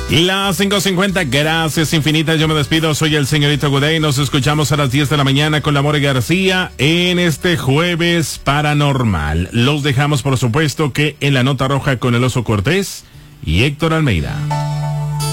Las 5:50, gracias infinitas, yo me despido, soy el señorito Goday, nos escuchamos a las 10 de la mañana con la More García en este jueves paranormal. Los dejamos por supuesto que en la nota roja con el Oso Cortés y Héctor Almeida.